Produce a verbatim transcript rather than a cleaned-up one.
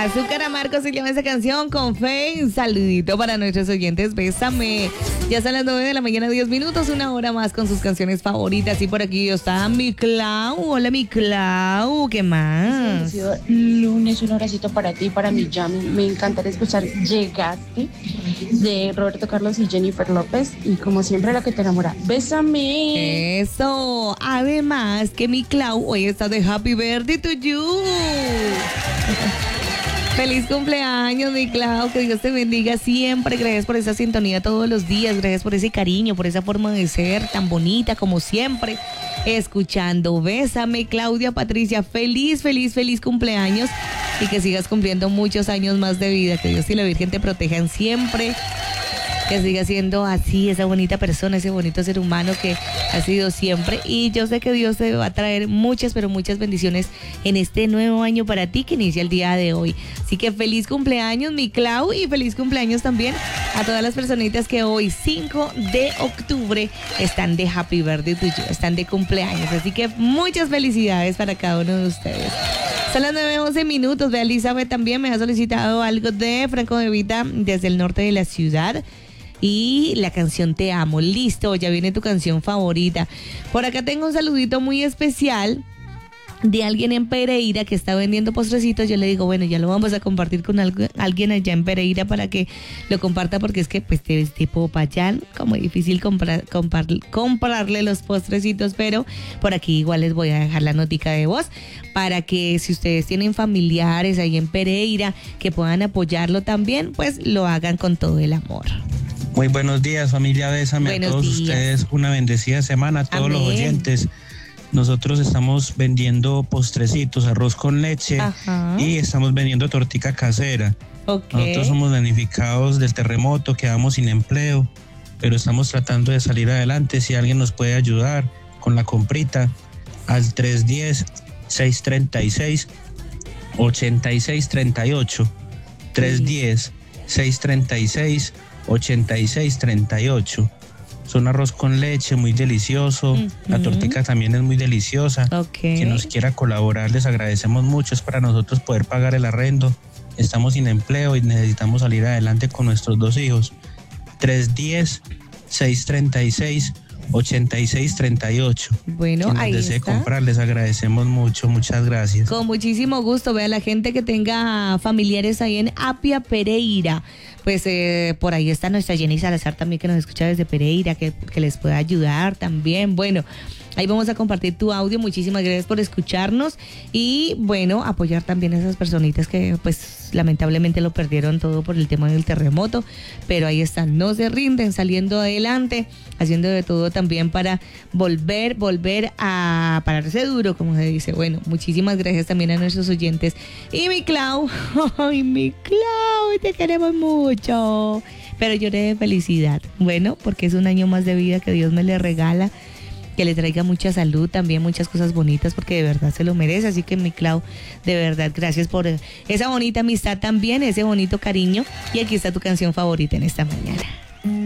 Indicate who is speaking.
Speaker 1: Azúcar Amargo se llama esa canción con Fe. Un saludito para nuestros oyentes. Bésame. Ya son las nueve de la mañana, diez minutos, una hora más con sus canciones favoritas. Y por aquí está mi Clau. Hola, mi Clau. ¿Qué más?
Speaker 2: Lunes, un abracito para ti, para mi Yami. Me encantaría escuchar Llegaste de Roberto Carlos y Jennifer López. Y como siempre, lo que te enamora. Bésame.
Speaker 1: Eso. Además que mi Clau hoy está de Happy Birthday to you. Feliz cumpleaños, mi Clau, que Dios te bendiga siempre. Gracias por esa sintonía todos los días, gracias por ese cariño, por esa forma de ser tan bonita como siempre. Escuchando, bésame, Claudia Patricia, feliz, feliz, feliz cumpleaños y que sigas cumpliendo muchos años más de vida. Que Dios y la Virgen te protejan siempre. Que siga siendo así, esa bonita persona, ese bonito ser humano que ha sido siempre. Y yo sé que Dios te va a traer muchas, pero muchas bendiciones en este nuevo año para ti que inicia el día de hoy. Así que feliz cumpleaños, mi Clau, y feliz cumpleaños también a todas las personitas que hoy, cinco de octubre, están de Happy Birthday to you, están de cumpleaños. Así que muchas felicidades para cada uno de ustedes. Son las nueve once minutos. Ve, Elizabeth también me ha solicitado algo de Franco De Vita desde el norte de la ciudad. Y la canción Te Amo. Listo, ya viene tu canción favorita. Por acá tengo un saludito muy especial de alguien en Pereira que está vendiendo postrecitos. Yo le digo, bueno, ya lo vamos a compartir con algo, alguien allá en Pereira para que lo comparta, porque es que pues este Popayán, como difícil comprar, comprar, comprarle los postrecitos, pero por aquí igual les voy a dejar la notica de voz para que si ustedes tienen familiares ahí en Pereira que puedan apoyarlo también, pues lo hagan con todo el amor.
Speaker 3: Muy buenos días, familia Bésame. Buenos a todos días. Ustedes, una bendecida semana, a todos Amén. Los oyentes. Nosotros estamos vendiendo postrecitos, arroz con leche. Ajá. Y estamos vendiendo tortica casera. Okay. Nosotros somos damnificados del terremoto, quedamos sin empleo, pero estamos tratando de salir adelante. Si alguien nos puede ayudar con la comprita, al tres uno cero, seis tres seis, ocho seis tres ocho. tres uno cero, seis tres seis, ochenta y seis treinta y ocho. Son arroz con leche muy delicioso. Uh-huh. La tortica también es muy deliciosa. Okay. Quien nos quiera colaborar les agradecemos mucho. Es para nosotros poder pagar el arrendo. Estamos sin empleo y necesitamos salir adelante con nuestros dos hijos. tres uno cero, seis tres seis, ocho seis tres ocho.
Speaker 1: Bueno,
Speaker 3: quien nos
Speaker 1: ahí
Speaker 3: desee
Speaker 1: está.
Speaker 3: comprar, les agradecemos mucho. Muchas gracias.
Speaker 1: Con muchísimo gusto. Vea, la gente que tenga familiares ahí en Apia, Pereira, pues eh, por ahí está nuestra Jenny Salazar también, que nos escucha desde Pereira, que, que les pueda ayudar también. Bueno, ahí vamos a compartir tu audio. Muchísimas gracias por escucarnos y bueno, apoyar también a esas personitas que pues lamentablemente lo perdieron todo por el tema del terremoto, pero ahí están, no se rinden, saliendo adelante, haciendo de todo también para volver, volver a pararse duro, como se dice. Bueno, muchísimas gracias también a nuestros oyentes. Y mi Clau, ay, mi Clau, te queremos mucho, pero lloré de felicidad, bueno, porque es un año más de vida que Dios me le regala, que le traiga mucha salud, también muchas cosas bonitas, porque de verdad se lo merece. Así que mi Clau, de verdad, gracias por esa bonita amistad también, ese bonito cariño. Y aquí está tu canción favorita en esta mañana.